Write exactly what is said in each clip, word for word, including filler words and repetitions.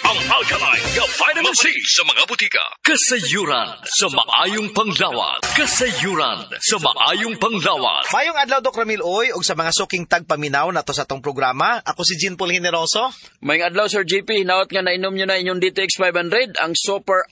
ang Alkaline nga vitamin C sa mga butika. Kasayuran sa maayong panglawat. Kasayuran sa maayong panglawat. Mayong adlaw, Doc Ramil Oy, ug sa mga suking tagpaminaw na to sa tong programa. Ako si Jean Paul Generoso. Mayong adlaw, Sir J P. Hinaot nga nainom nyo na inyong D T X five hundred, ang super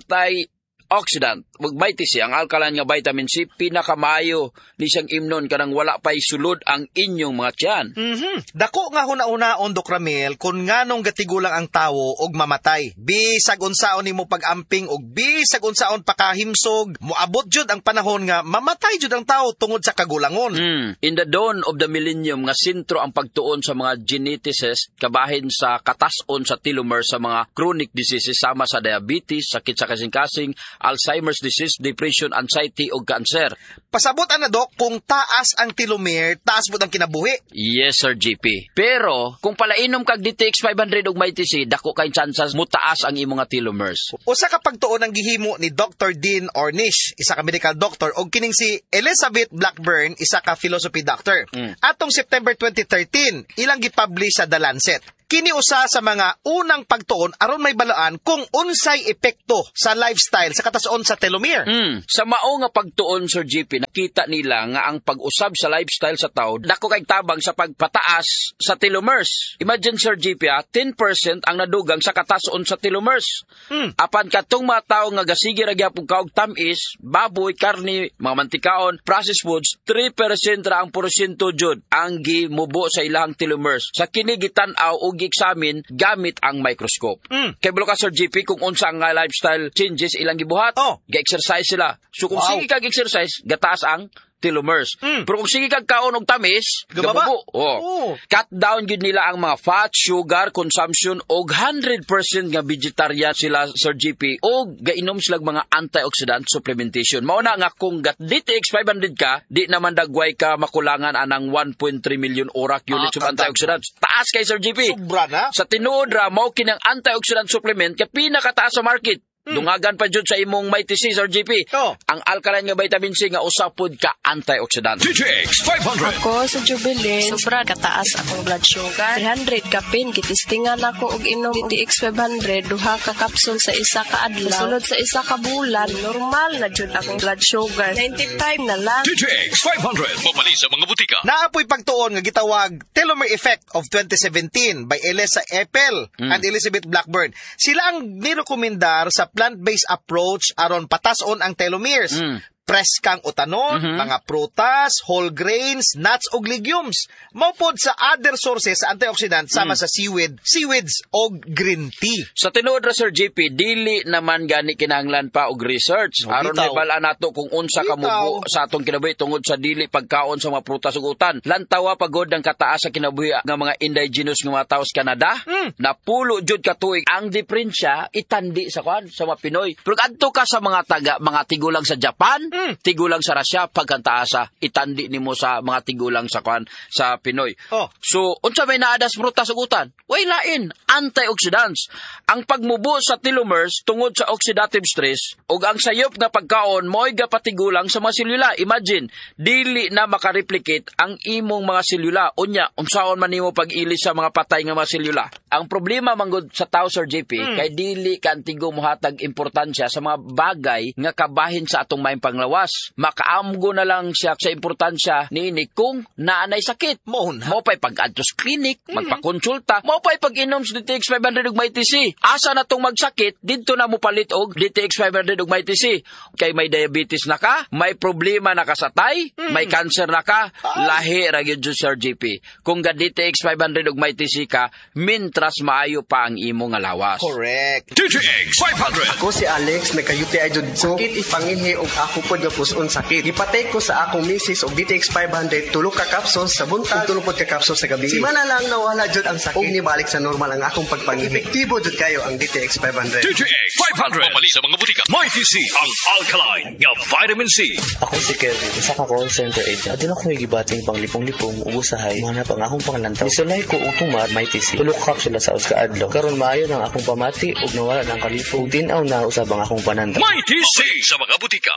anti-oxidant. Magbaiti siya, ang alkaline nga vitamin C, pinakamaayo ni siyang imnon kanang wala pa'y sulod ang inyong mga tiyan. Mm-hmm. Dako nga huna-unaon, Doc Ramil, kung nganong gatigulang ang tawo og mamatay. Bisag unsaon nimo pag-amping og bisag unsaon pakahimsog, moabot jud ang panahon nga mamatay jud ang tawo tungod sa kagulangon. Mm. In the dawn of the millennium, nga sentro ang pagtuon sa mga geneticists kabahin sa katas-on sa telomere sa mga chronic diseases sama sa diabetes, sakit sa kasing-kasing, Alzheimer's disease, depression, anxiety o cancer. Pasabot ana, Dok, kung taas ang telomere, taas mo ang kinabuhi. Yes, Sir G P. Pero kung palainom kag D T X five hundred og may T C, dako kay chances mo taas ang imong nga telomeres. Usa ka pagtuon ang gihimo ni Doctor Dean Ornish, isa ka medical doctor, og kining si Elizabeth Blackburn, isa ka philosophy doctor. Mm. Atong September twenty thirteen, ilang gipublish sa The Lancet. Kini usa sa mga unang pagtuon aron may balaan kung unsay epekto sa lifestyle sa katason sa telomere. Mm. Sa mao nga pagtuon, Sir G P, nakita nila nga ang pag-usab sa lifestyle sa tao dako kay tabang sa pagpataas sa telomeres. Imagine, Sir G P, ah, ten percent ang nadugang sa katason sa telomeres. Mm. Apan katong mga tao nga gasige ra gyapon kaog tamis, baboy, karni, mga mantikaon, processed foods, three percent ra ang porsyento jud ang gimubo sa ilang telomeres. Sa kini gitan-aw og examine gamit ang microscope. Mm. Kay bulo ka, Sir G P, kung unsa ang uh, lifestyle changes ilang gibuhat, oh. ga-exercise sila. So kung wow. sige kag exercise, gataas ang telomeres. Mm. Pero kung sige kag kaon og tamis, gabubo. Oh. Oh. Cut down gid nila ang mga fat, sugar consumption og one hundred percent nga vegetarian sila, Sir G P, og gainom sila mga antioxidant supplementation. Mao na nga kung gat D T X five hundred ka, di naman dagway ka makulangan anang one point three million orak units ah, of antioxidants. Taas kay Sir G P. Sobra na. Sa tinuod ra mao kinang antioxidant supplement kay pinakataas sa market. Hmm. Dungagan pa jud sa imong may T C, Sir G P. Oh. Ang alkaline nga vitamin C nga usapod ka antioxidant. D T X five hundred. Ako sa Jubilee, sobra kataas akong blood sugar. three hundred kapin, kitistingan ako og inom D T X five hundred, duha ka kapsul sa isa ka adlaw. Sulod sa isa ka bulan, normal na jud akong blood sugar. ninety-five na lang. D T X five hundred. Mabali sa mga butika. Naapoy pagtuon nga gitawag Telomere Effect of twenty seventeen by Elisa Epel mm. and Elizabeth Blackburn. Sila ang nirekomendar sa plant-based approach aron patason ang telomeres. Mm. Preskang utanon, mm-hmm. mga prutas, whole grains, nuts ug legumes. Maupod sa other sources sa antioxidant sama mm. sa seaweed, seaweeds o green tea. Sa tinuod ra, Sir G P, dili naman gani kinahanglan pa og research. No, aron may bala nato kung unsa ka mubo sa atong kinabuhi tungod sa dili pagkaon sa mga prutas ug utan. Lantawa pagod ang kataas sa kinabuhi nga mga indigenous nga mga tawo sa Canada. Mm. Napulo jud ka tuig ang diferensya itandi sa kwan sa mga Pinoy. Pero adto ka sa mga taga mga tigulang sa Japan, Hmm. tigulang sa Russia, pagkantaasa, itandi nimo sa mga tigulang sa kwan sa Pinoy. Oh. So, unsa may naadas prutas ug utan? Way lain, antioxidants. Ang pagmubo sa telomeres tungod sa oxidative stress ug ang sayop nga pagkaon mo'y gapatigulang sa mga selula. Imagine, dili na makareplicate ang imong mga selula. Unya, unsaon man nimo pag-ilis sa mga patay nga mga selula? Ang problema manggod sa tao, Sir J P, hmm. kay dili kantigo mohatag importansya sa mga bagay nga kabahin sa atong maayong panglawas. Makaamgo na lang siya sa importansya niini kung naanay sakit. Mo mo pa'y pag-adto sa clinic, mm-hmm. magpakonsulta, mo pa'y pag-inom sa D T X five hundred ug may T C. Asa na tong magsakit, dito na mo palit og D T X five hundred ug may T C. Kay may diabetes na ka, may problema na ka sa tay, mm-hmm. may cancer na ka, ah. lahi ra gyud Sir G P. Kung ga D T X five hundred ug may T C ka, mintras maayo pa ang imo nga lawas. Correct. D T X five hundred. Ako si Alex, may ka-U T I jud ko. Sakit ipanginhi og ako pod nga puson sakit. Ipatay ko sa akong misis og D T X five hundred, tulo ka capsules sa buntag, tulo pod ka capsules sa gabi. Simana lang nawala jud ang sakit ni balik sa normal ang akong pagpanginhi. Epektibo jud kayo ang D T X five hundred. D T X five hundred. Mamali sa mga butika. May T C ang alkaline nga vitamin C. Ako si Kevin, isa ka call center agent. Adin ako gibating panglipong-lipong ubusahay, manap ang akong panglantaw. Misulay ko og tumar may T C. Tulo ka capsule sa uska adlaw. Karon maayo nang akong pamati ug nawala nang kalipong. Tinaw na usab ang akong panandaw. May T C sa mga butika. Kasi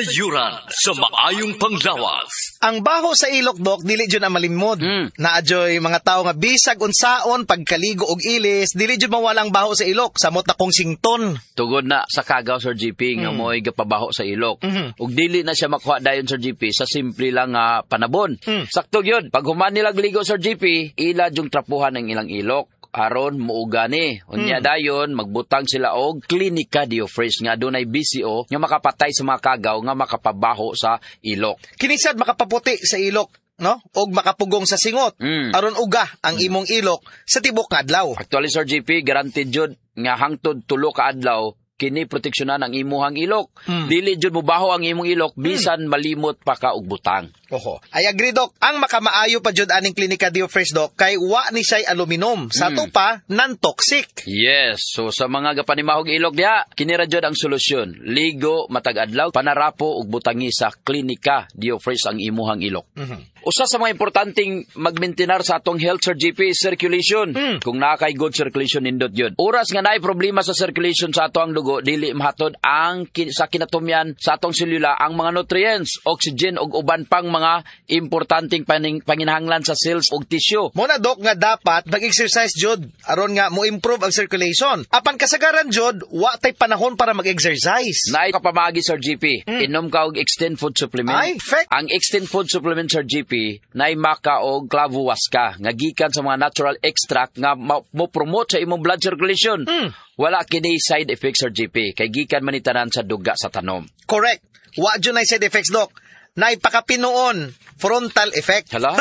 Kasayuran sa maayong panglawas. Ang baho sa ilok, Dok, dili jud ang malimod. Mm. Naadyoy mga tao nga bisag unsaon pagkaligo og ilis, dili jud mawalang baho sa ilok, samot na kong sington. Tugod na sa kagaw, Sir G P, nga mo'y gapabaho sa ilok. Mhm. Ug dili na siya makuha dayon, Sir G P, sa simple lang nga panabon. Mm. Sakto yun. Pag human nilag ligo, Sir G P, ila yung trapuhan ng ilang ilok. Aron muuga ni. Unya Mm. dayon magbutang sila og Clinica Diofresh nga dunay B C O nga makapatay sa mga kagaw nga makapabaho sa ilok. Kinisad makapaputi sa ilok, no? Og makapugong sa singot. Mm. Aron uga ang imong ilok sa tibok nga adlaw. Actually, Sir G P, guaranteed jud nga hangtod tulo ka adlaw kini proteksyonan ang imuhang ilok. Mm. Dili jud mobaho ang imong ilok bisan malimot pa ka og butang. Oho. Ay agree, Dok. Ang makamaayo pa jud aning Clinica Diofresh, Dok, kay wa ni siya'y aluminum. Sa Mm. to pa, non-toxic. Yes, so sa mga gapanimahog ilok diha, kini ra jud ang solusyon. Ligo matag adlaw, panarapo ug butangi sa Clinica Diofresh ang imuhang ilok. Mhm. Usa sa mga importanteng magmaintenar sa atong health, Sir G P, is circulation. Mm. Kung nakay good circulation nindot yun. Oras nga naay problema sa circulation sa atong dugo, dili mahatod ang kin- sa kinatumyan sa atong selula ang mga nutrients, oxygen ug uban pang mga importanteng paning panginahanglan sa cells ug tissue. Muna, Dok, nga dapat mag-exercise jud aron nga mo improve ang circulation. Apan kasagaran jud, wa tay panahon para mag-exercise. Naay kapamagi, Sir G P. Inom ka og Extend Food Supplement. Ay, fact. Ang Extend Food Supplement, Sir G P, naay maka og clavuasca nga gikan sa mga natural extract nga ma- mo promote sa imong blood circulation. Mm. Wala kini side effects, Sir G P, kay gikan man ni tanan sa duga sa tanom. Correct. Wa jud nay side effects, Dok. Nay pakapinuon, frontal effect. Hala?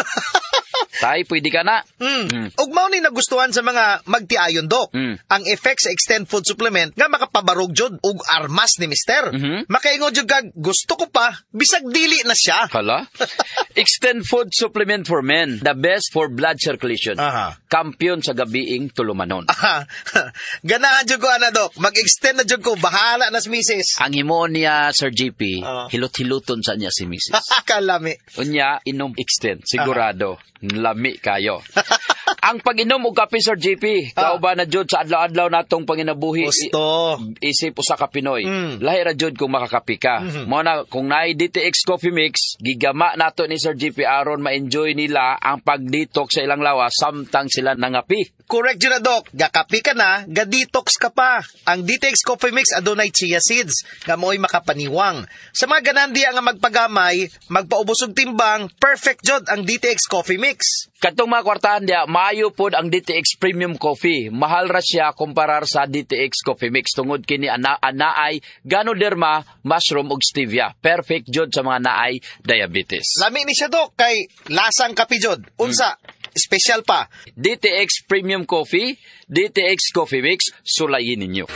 Tay, pwede ka na. Mm. Mm. Ug mao ni nagustuhan sa mga magtiayon, Dok. Mm. Ang effect sa Extend Food Supplement nga makapabarog jud og armas ni Mister. Mhm. Makaingon jud kag gusto ko pa bisag dili na siya. Hala? Extend Food Supplement for Men, the best for blood circulation. Aha. Kampiyon sa gabiing tulumanon. Aha. Ganahan jud ko ana, Dok. Mag-extend na jud ko, bahala na si Missus Ang himo niya, Sir G P, Ah. hilot-hiluton sa niya si missus Kalami. Unya, inom extend. Sigurado. Lami kayo. Ang pag-inom og kape, Sir G P, Ah. kauban na jud sa adlaw-adlaw natong panginabuhi. Gusto. I- isip usa ka Pinoy. Mm. Lahi ra jud kung makakapi ka. Mhm. Mao na kung naay D T X Coffee Mix, gigama nato ni Sir G P aron ma-enjoy nila ang pag-detox sa ilang lawas samtang sila nangapi. Correct yun na, Dok. Gakapi ka na, ga-detox ka pa. Ang D T X Coffee Mix adunay chia seeds, nga mo'y makapaniwang. Sa mga ganandiya nga magpagamay, magpaubos og timbang, perfect jod ang D T X Coffee Mix. Katong mga kwartahan dia, maayo pod ang D T X Premium Coffee. Mahal ra siya kumparar sa D T X Coffee Mix tungod kini ana anaay Ganoderma, mushroom ug stevia. Perfect jod sa mga naay diabetes. Lami ni siya, Dok, kay lasang kapi jod. Unsa, special pa. D T X Premium Coffee, D T X Coffee Mix, sulayin ninyo.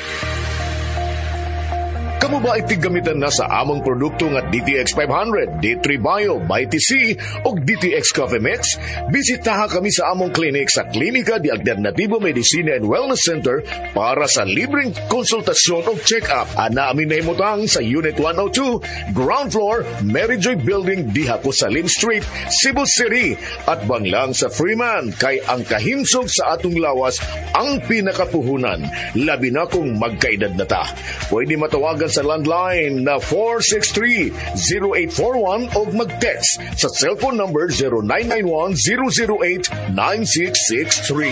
Kamu ba itigamitan na sa among produkto nga D T X five hundred, D three Bio, B T C o D T X Coffee Mix? Bisitaha kami sa among clinic sa Klinika de Alternativo Medicina and Wellness Center para sa libreng konsultasyon o check-up. Ana amin na imutang sa Unit one oh two, Ground Floor, Maryjoy Building, diha po sa Lim Street, Cebu City. At banglang sa Freeman, kay ang kahinsog sa atong lawas ang pinakapuhunan. Labi na kung magkaedad na ta. Pwede matawagan sa landline na four six three, zero eight four one o mag-text sa cellphone number zero nine nine one, zero zero eight, nine six six three.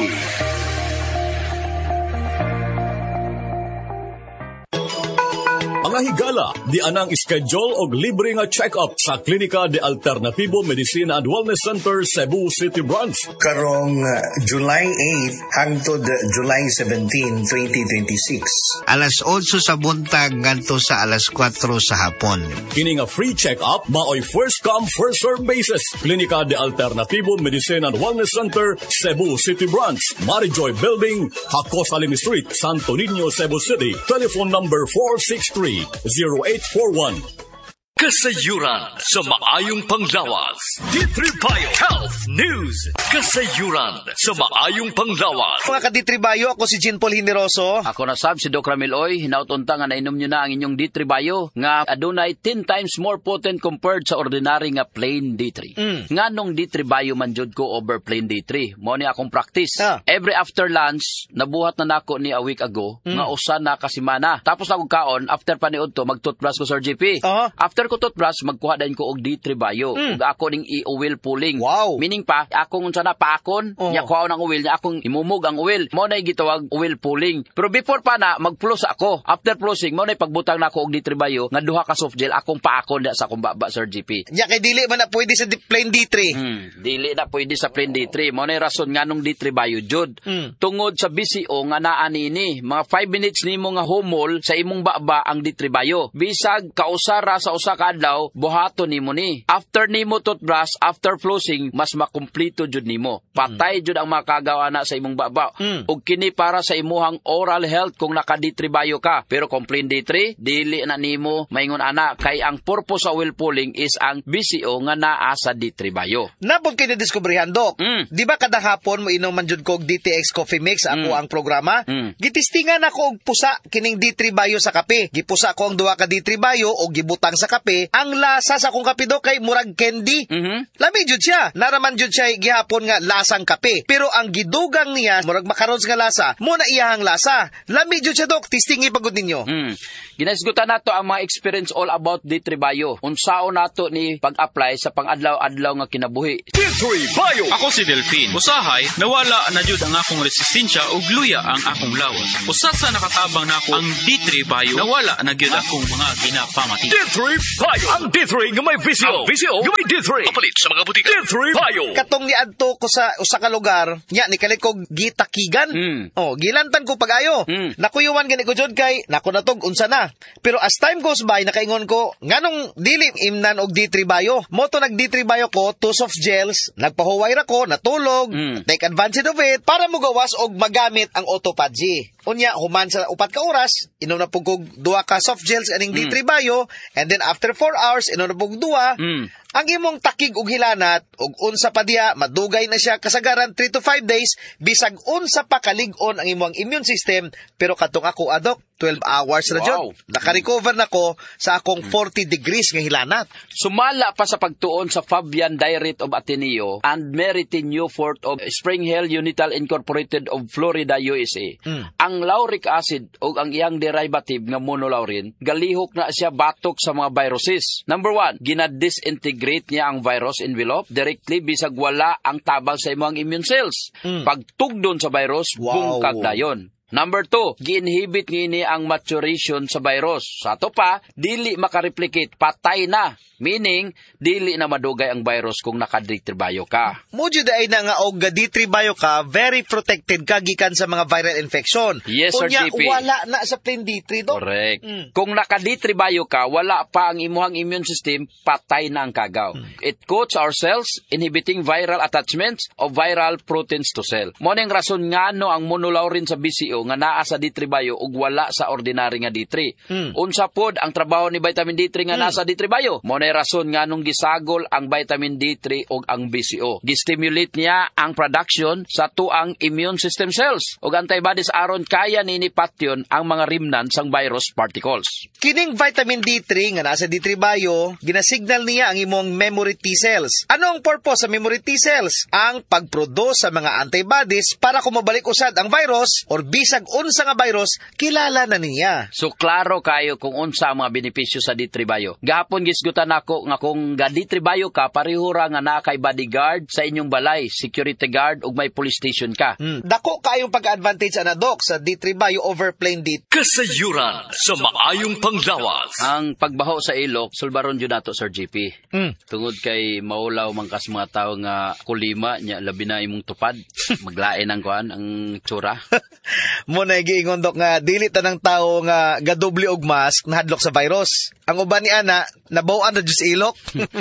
Mga higala, di anang schedule og libre nga check-up sa Klinika de Alternativo Medicina and Wellness Center, Cebu City Branch. Karong uh, July eighth hangtod July seventeenth, twenty twenty-six. Alas eight sa buntag ngadto sa alas kwatro sa hapon. Kini nga free check-up maoy first come first serve basis. Klinika de Alternativo Medicina and Wellness Center, Cebu City Branch, Maryjoy Building, Hakos Alim Street, Santo Niño, Cebu City. Telephone number four six three, zero eight four one. Kasayuran sa maayong panglawas. D three Bio Health News. Kasayuran sa maayong panglawas. Mga kaditribayo, ako si Jean Paul Hineroso. Ako na sab si Doc Ramil Oy, hinautunta nga nainom nyo na ang inyong D three Bio nga adunay ten times more potent compared sa ordinary nga plain D three. Mm. Nga nung D three Bio man jud ko over plain D three. Mo ni akong practice. Ah. Every after lunch, nabuhat na nako ni a week ago Mm. nga usa na kasimana. Tapos ako kaon after paniudto mag-toothbrush ko, Sir G P. Ah. After after ko toothbrush, magkuha din ko og D three Bio. Mm. Ug ako ning i-oil pulling. Wow. Meaning pa, akong unsa na paakon, Oh. nya kuha ng oil, nya akong imumog ang oil. Mao na gitawag oil pulling. Pero before pa na, mag-floss ako. After flossing, mao na pagbutang na ako og D three Bio, nga duha ka soft gel, akong paakon da sa akong baba, Sir G P. Nya kay dili man na pwede sa di- plain D three. Hmm, dili na pwede sa plain D three. Mao na rason nganong D three Bio jud. Mm. Tungod sa B C O nga naa nini, mga five minutes nimo nga humol sa imong baba ang D three Bio. Bisag kausara sa usa ka adlaw, buhaton nimo ni. After nimo toothbrush, after flossing, mas makumpleto jud nimo. Patay jud ang makagawa na sa imong baba. Mm. Ug kini para sa imuhang oral health kung naka D three Bio ka. Pero kung plain D three, dili na nimo maingon ana kay ang purpose sa oil pulling is ang B C O nga naa sa D three Bio. Napod kay na-discoveryhan, Dok. Mm. Di ba kada hapon mo inom man jud ko og D T X Coffee Mix ako Mm. ang programa? Mm. Gitistingan ako og pusa kining D three Bio sa kape. Gipusa ko ang duha ka D three Bio og gibutang sa kape. Ang lasa sa akong kape, Dok, kay murag candy. Mhm. Lami jud siya. Naraman jud siya gihapon nga lasang kape. Pero ang gidugang niya murag makarons nga lasa. Mo na iyahang lasa. Lami jud siya, Dok. Tistingi pagud ninyo. Mm. Ginasgutan nato ang mga experience all about D three Bio. Unsaon nato ni pag-apply sa pang-adlaw-adlaw nga kinabuhi. D three Bio. Ako si Delphine. Usahay, nawala na jud ang akong resistensya ug luya ang akong lawas. Usa sa nakatabang nako ang D three Bio, nawala na gyud akong mga ginapamati. D three Bio. Ang D three nga may V C O. V C O nga may D three. Kapalit sa mga butika. D three Bio. Katong niadto ko sa usa ka lugar, nya ni kalit ko gitakigan. Mm. Oh, gilantan ko pag-ayo. Mm. Nakuyuan gani ko jud kay nako natog unsa na. Pero as time goes by, nakaingon ko nganong dili imnan og D three Bio. Moto nag D three Bio ko, two soft gels, nagpahuway ra ko, natulog, Mm. take advantage of it para mo gawas og magamit ang autophagy. Unya human sa upat ka oras, inom na pug kog duha ka soft gels aning D three Bio, and then after four hours inom na pug duha. Mm. Ang imong takig og hilanat og unsa pa diha madugay na siya kasagaran three to five days bisag unsa pa kalig-on ang imong immune system. Pero katong ako, Adok, twelve hours na jud. Wow. Naka-recover na ko sa akong forty degrees nga hilanat. Sumala pa sa pagtuon sa Fabian Diet of Ateneo and Meritin Newfort of Spring Hill Unital Incorporated of Florida, U S A. Mm. Ang lauric acid o ang iyang derivative nga monolaurin, galihok na siya batok sa mga viruses. Number one, ginadisintegrate niya ang virus envelope directly bisag wala ang tabang sa imong immune cells. Mm. Pagtugdon sa virus, Wow. bungkag dayon. Number two, gi-inhibit ngini ang maturation sa virus. Sa ato pa, dili makareplicate, patay na. Meaning, dili na madugay ang virus kung naka-D three Bio ka. Mo jud ay na nga og D three Bio ka, very protected ka gikan sa mga viral infection. Yes, Sir Unya, G P. wala na sa plain D three, Dok. Correct. Mm. Kung naka-D three Bio ka, wala pa ang imuhang immune system, patay na ang kagaw. Mm. It coats our cells, inhibiting viral attachments of viral proteins to cell. Mo ning rason ngano ang monolaurin sa B C O nga naa sa D three Bio ug wala sa ordinary nga D three. Mm. Unsa pod ang trabaho ni vitamin D three nga Mm. nasa D three Bio? Mo nay rason nganong gisagol ang vitamin D three ug ang B C O. Gistimulate niya ang production sa tuang immune system cells ug antibodies aron kaya nini patyon ang mga remnants sang virus particles. Kining vitamin D three nga nasa D three Bio, ginasignal niya ang imong memory T cells. Ano ang purpose sa memory T cells? Ang pagproduce sa mga antibodies para kumabalik usad ang virus or bisag unsa nga virus, kilala na niya. So klaro kayo kung unsa ang mga benepisyo sa D three Bio. Gahapon gisgutan nako nga kung ga D three Bio ka, pareho ra nga naa kay bodyguard sa inyong balay, security guard ug may police station ka. Hmm. Dako kayong pag-advantage ana, Dok, sa D three Bio over plain D. Kasayuran sa maayong panglawas. Ang pagbaho sa ilok, sulbaron jud nato, Sir G P. Hmm. Tungod kay maulaw man kas mga tawo nga kulima nya labi na imong tupad, maglain ang kuan ang tsura. Mo na giingon, Dok, nga dili tanang tawo nga gadoble og mask nahadlok sa virus. Ang uban ni ana nabaw-an na jud sa ilok.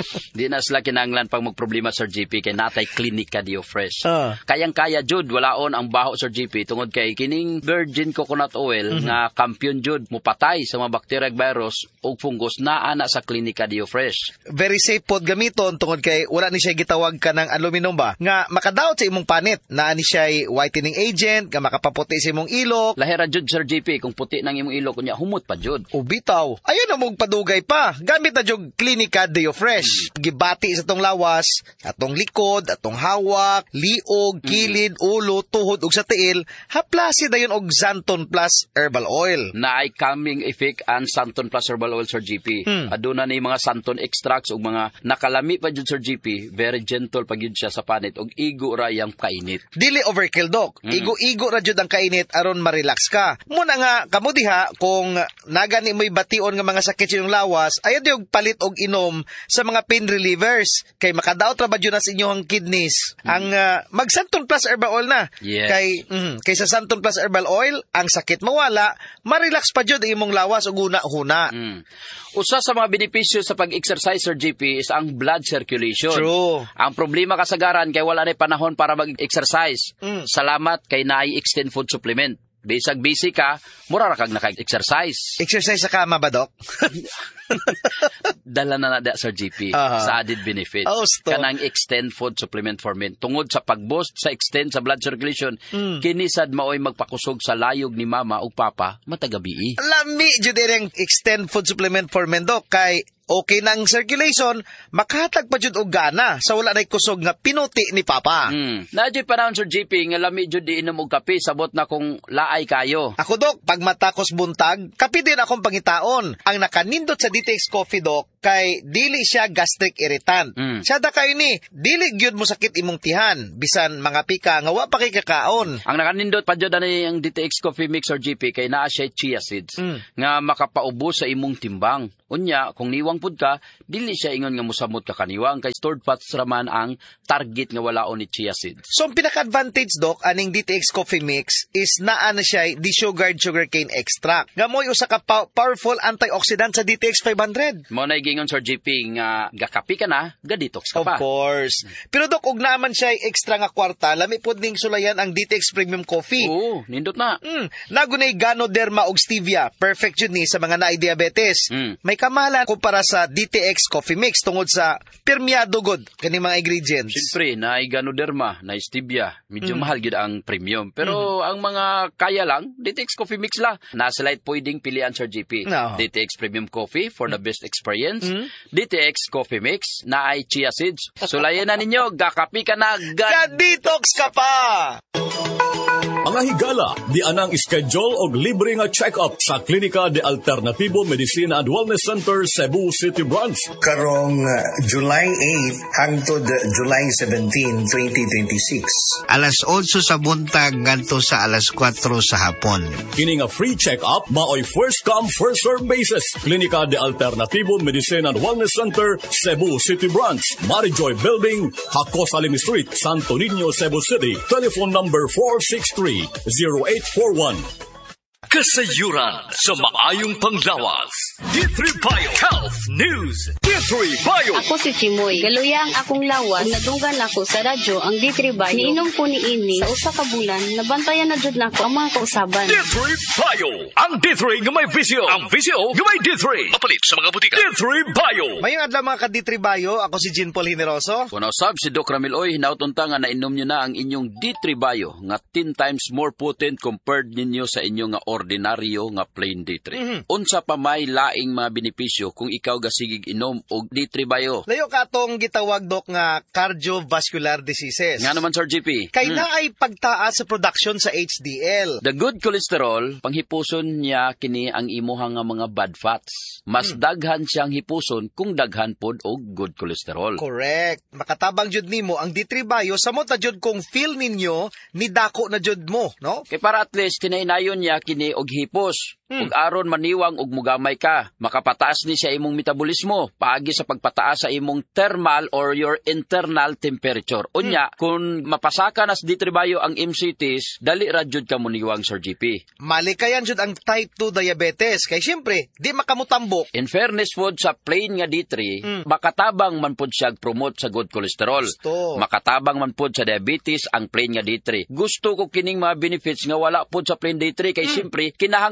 Di na sila kinahanglan pang magproblema, Sir G P, kay natay klinika Dio Fresh. Ah. Kayang-kaya jud walaon ang baho, Sir G P, tungod kay kining virgin coconut oil Mm-hmm. nga kampiyon jud mupatay sa mga bacteria ug virus ug fungus naa na sa klinika Dio Fresh. Very safe pod gamiton tungod kay wala ni siya gitawag ka ng aluminum ba nga makadaot sa imong panit. Naa ni siya whitening agent nga makapaputi sa imong ilok. Lahira jud, Sir G P, kung puti nang imong ilok unya humot pa jud. O bitaw, ayan na mong padu dugay pa. Gamit na jug Klinika Deo Fresh. Gibati sa tong lawas, atong likod, atong hawak, liog, kilid, ulo, tuhod ug sa tiil, haplasi dayon og Santon Plus Herbal Oil. Na ay calming effect ang Santon Plus Herbal Oil, Sir G P. Hmm. Aduna ni mga Santon extracts ug mga nakalami pa jud, Sir G P. Very gentle pa gyud siya sa panit ug igo ra yang kainit. Dili overkill, Dok. Hmm. Igo-igo ra jud ang kainit aron ma-relax ka. Muna nga kamo diha kung nagani mo'y bation nga mga sakit sa inyong lawas, ayaw diog palit og inom sa mga pain relievers kay makadaot ra ba jud na sa inyong kidneys. Hmm. Ang uh, mag Santon Plus Herbal Oil na. Yes. Kay mm, kay sa Santon Plus Herbal Oil, ang sakit mawala, ma-relax pa jud imong lawas ug una-huna. Hmm. Usa sa mga benepisyo sa pag-exercise, Sir G P, is ang blood circulation. True. Ang problema kasagaran kay wala na panahon para mag-exercise. Mm. Salamat kay naay Extend Food Supplement. Bisag busy ka, mura ra kag naka-exercise. Exercise sa kama ba, Dok? Dala na na da, Sir G P, uh-huh. sa added benefits. Oh, kanang Extend Food Supplement for Men. Tungod sa pag-boost sa extend sa blood circulation, mm. kinisad maoy magpakusog sa layog ni mama o papa matagabi. Lami jud ang Extend Food Supplement for Men, Dok, kay okay nang circulation, makahatag pa jud og gana sa wala nay kusog nga pinuti ni papa. Mm. Na jud panahon, Sir G P, nga lami jud di inom og kape sabot na kung laay kayo. Ako, Dok, pag matakos buntag, kape din akong pangitaon. Ang nakanindot sa D T X Coffee, Dok, kay dili siya gastric irritant. Mm. Siya da kayo ni, dili gyud mo sakit imong tihan, bisan mga pika nga wa pa kay kakaon. Ang nakanindot pa jud ani ang D T X Coffee Mix, Sir G P, kay naa siya chia seeds mm. nga makapaubos sa imong timbang. Unya, kung niwang pud ka, dili siya ingon nga musamot ka kaniwang kay stored fats raman ang target nga walaon ni chia seeds. So, ang pinaka-advantage, Dok, aning D T X Coffee Mix is naa na siya desugared sugarcane extract. Nga mo'y usa ka pa- powerful antioxidant sa D T X five hundred. Mo na gingon, Sir G P, nga gakapi ka na, ga-detox ka pa. Of course. Pero, Dok, ug naman siya extra nga kwarta, lami pud ning sulayan ang D T X Premium Coffee. Oo, nindot na. Mm, nagunay Ganoderma ug Stevia. Perfect yun ni sa mga naay diabetes. Mm. May kamahalan kumpara sa D T X Coffee Mix tungod sa permeado good kani mga ingredients. Siyempre, naay Ganoderma, naay Stevia. Medyo mm. mahal gid ang premium. Pero mm. ang mga kaya lang, D T X Coffee Mix la. Nasa light pwedeng pilian, Sir G P. No. D T X Premium Coffee for the best experience. Mm. D T X Coffee Mix, naay chia seeds. Sulayan na ninyo, gakapi ka na, ga-detox ka pa! Mga higala, di anang schedule og libre nga check-up sa Klinika de Alternativo Medicine and Wellness Center, Cebu City Branch. Karong uh, July eighth hangtod July seventeenth, twenty twenty-six. Alas otso sa buntag ngadto sa alas kwatro sa hapon. Kini nga free check-up maoy first come first serve basis. Klinika de Alternativo Medicine and Wellness Center, Cebu City Branch, Marijoy Building, Hakos Alimi Street, Santo Niño, Cebu City. Telephone number four six three, zero eight four one. Kasayuran sa maayong panglawas. D three Bio Health News. D three Bio. Ako si Chimoy. Galuya ang akong lawas. Nadunggan ako sa radyo ang D three Bio. Niinom ko ni ini sa usa ka bulan. Nabantayan na jud nako ang mga kausaban. D three Bio. Ang D three nga may visyo. Ang visyo nga may D three. Mapalit sa mga butika. D three Bio. Mayong adlaw mga ka-D three Bio. Ako si Jean Paul Generoso. Kung nausab si Doc Ramil Oy, hinautunta nga nainom nyo na ang inyong D three Bio nga ten times more potent compared ninyo sa inyong nga ordinaryo nga plain D three. Mm-hmm. Unsa pa may laing mga benepisyo kung ikaw gasigig inom og D three Bio? Layo ka tong gitawag, Dok, nga cardiovascular diseases. Nga naman, Sir G P. Kay hmm. na ay pagtaas sa production sa H D L. The good cholesterol, panghipuson niya kini ang imuha nga mga bad fats. Mas hmm. daghan siyang hipuson kung daghan pod og good cholesterol. Correct. Makatabang jud nimo ang D three Bio samot na jud kung feel ninyo ni dako na jud mo, no? Kay para at least kinahinayon niya kini og hipos. Hmm. Ug aron maniwang og mugamay ka, makapataas ni siya imong metabolismo paagi sa pagpataas sa imong thermal or your internal temperature. Unya, hmm. kung mapasaka nas D three Bio ang M C Ts, dali ra jud ka muniwang, Sir G P. Malikayan jud ang type two diabetes kay syempre di makamutambok. In fairness pod sa plain nga D three, hmm. makatabang man pod siya promote sa good cholesterol. Gusto. Makatabang man pod sa diabetes ang plain nga D three. Gusto ko kining mga benefits nga wala pod sa plain D three kay hmm. syempre kinahanglan pod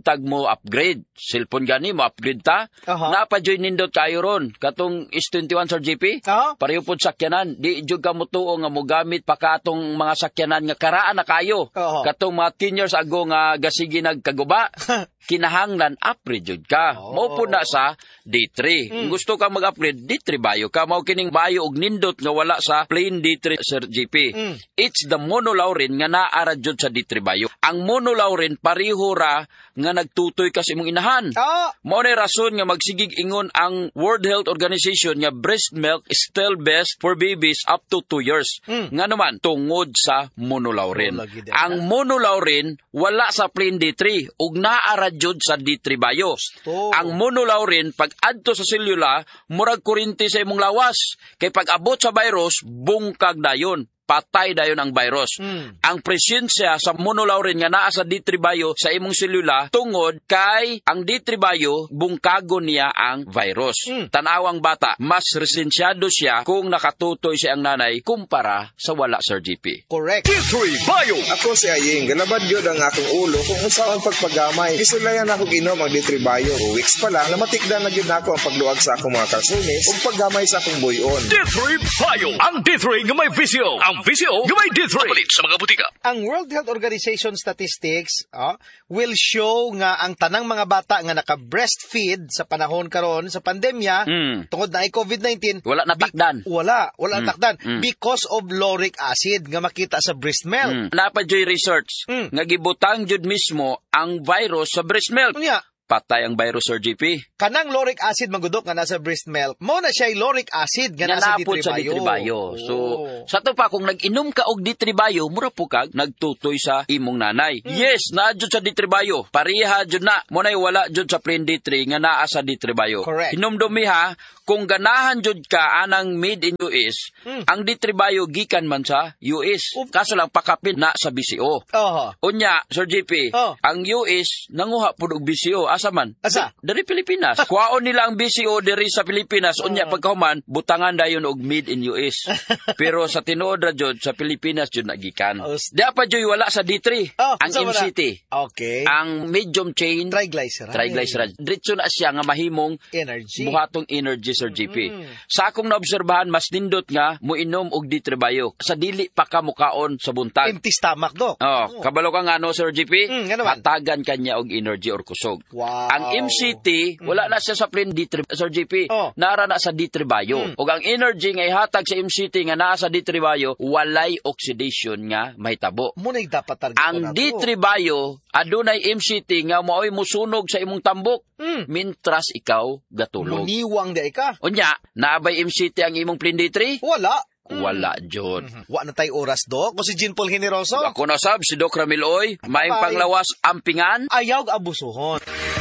buntag mo upgrade. Cellphone gani mo upgrade ta. Aha. Napadyoy nindot kayo ron. Katong S twenty-one Sir G P. Aha. Pareho po sakyanan. Di jud ka mo tuo nga mo gamit pa katong mga sakyanan nga karaan na kayo. Aha. Katong mga ten years ago nga gasigi nagkaguba. Kinahanglan upgrade jud ka. Oh. Mao po na sa D three. Mm. Gusto ka mag-upgrade D three bayo ka. Mao kining bayo og nindot nga wala sa plain D three Sir G P. Mm. It's the monolaurin nga naara jud sa D three bayo. Ang monolaurin pareho ra nga nagtutoy ka sa imong inahan. Ah. Mao na rason nga magsigig ingon ang World Health Organization nga breast milk is still best for babies up to two years. Mm. Nga naman tungod sa monolaurin. Oh, lagi din. Ang monolaurin wala sa plain D three ug naara jud sa D three bayo. Gusto. Ang monolaurin pag adto sa selula murag kuryente sa imong lawas kay pag abot sa virus bungkag dayon. Patay dayon ang virus. Mm. Ang presensya sa monolaurin nga naa sa D three bayo sa imong selula tungod kay ang D three bayo bungkago niya ang virus. Mm. Tanawang bata, mas resensyado siya kung nakatutoy siya ang nanay kumpara sa wala Sir G P. Correct. D three bayo. Ako si Aying, galabad yun ang akong ulo kung unsa ang pagpagamay. Kisulayan ako ginom ang D three bayo. O weeks pa lang, namatikdan na gyud nako ang pagluwag sa akong mga kalsunis ug paggamay sa akong buyon. D three bayo. Ang D three nga may visyo. Ang visyo nga may D three. Papalit sa mga butika. Ang World Health Organization statistics ah, will show nga ang tanang mga bata nga naka-breastfeed sa panahon karon sa pandemya Mm. tungod na ay COVID nineteen Wala natakdan. Bi- wala, wala Mm. natakdan Mm. because of lauric acid nga makita sa breast milk. Mm. Napadyoy research Mm. nga gibutang jud mismo ang virus sa breast milk. Unya, Patay ang virus Sir G P. kanang lauric acid magudok nga nasa breast milk, mo na siya lauric acid nga Nga nasa D napod three sa D three bayo. So, sa to pa, kung nag-inom ka og D three bayo, mura po kag nagtutoy sa imong nanay. Mm. Yes, naa jud sa D three bayo. Pariha jud na. Munay wala jud sa plain D three nga naa sa D three bayo. Correct. Hinumdumi ha, kung ganahan jud ka anang made in U S, Mm. ang D three bayo gikan man sa U S. Kaso lang pakapin na sa B C O. Oho. Unya, Sir G P, Oh. ang U S nanguha pud og B C O. Asa man? Asa? Dari Pilipinas. Kuhaon nila ang B C O diri sa Pilipinas. Unya pagkahuman, butangan dayon og made in U S. Pero sa tinuod ra jud sa Pilipinas jud nagikan. Oh, Di pa jud wala sa D three. Oh, ang sa M C T. Okay. Ang medium chain Triglyceride. triglyceride. Diretso na siya nga mahimong Energy. buhatong energy Sir G P. Mm. Sa akong naobserbahan mas nindot nga moinom og D three bayo. Sa dili pa ka mukaon sa buntag. Empty stomach, Dok. Oh, kabalo ka nga no Sir G P? Mm, nga naman. Hatagan kanya og energy or kusog. Wow. Ang M C T wala na siya sa plain D three Sir G P. Oh. Nara na sa D three bayo. Mm. Ug ang energy nga ihatag sa M C T nga naa sa D three bayo walay oxidation nga mahitabo. Muna'y dapat target Ang D three bayo adunay M C T nga mo'y musunog sa imong tambok Mm. mintras ikaw gatulog. Muniwang di ka. Unya, naabay M C T ang imong plain D three? Wala. Wala jud. Wa na tay oras, Dok. Ko si Jean Paul Generoso. Ako na sab si Doc Ramiloy, maing Bye. panglawas ampingan. Ayaw abusuhon.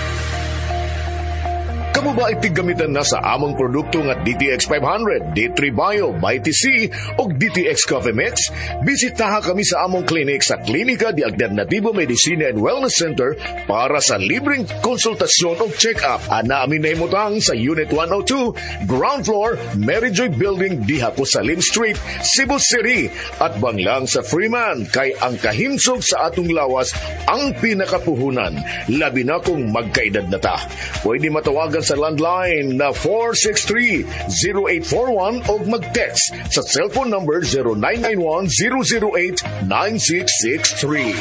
Kamu ba itigamitan na sa among produkto nga D T X five hundred, D three Bio, by T C o D T X Coffee Mix? Bisitaha kami sa among clinic sa Klinika de Alternativo Medicina and Wellness Center para sa libreng konsultasyon o check-up. Ana amin na imutang sa Unit one oh two, Ground Floor, Mary Joy Building, Diha Salim Street, Cebu City. At banglang sa Freeman, kay ang kahimsog sa atong lawas ang pinakapuhunan. Labi na kung magkaedad na ta. Pwede matawagan sa landline na four six three, zero eight four one o mag-text sa cellphone number zero nine nine one, zero zero eight, nine six six three.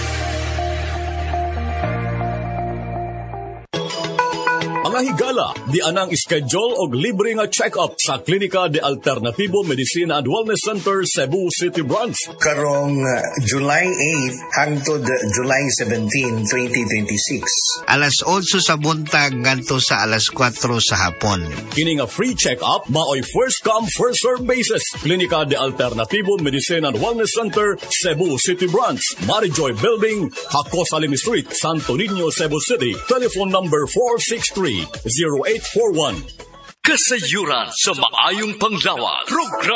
Mga higala, di anang schedule og libre nga check-up sa Klinika de Alternativo Medicina and Wellness Center, Cebu City Branch. Karong uh, July eighth hangtod July seventeenth, twenty twenty-six. Alas eight sa buntag ngadto sa alas four sa hapon. Kini nga free check-up maoy first come first serve basis. Klinika de Alternativo Medicina and Wellness Center, Cebu City Branch, Marijoy Building, Hakos Salim Street, Santo Niño, Cebu City. Telephone number four six three, zero eight four one. Kasayuran sa maayong panglawas. Program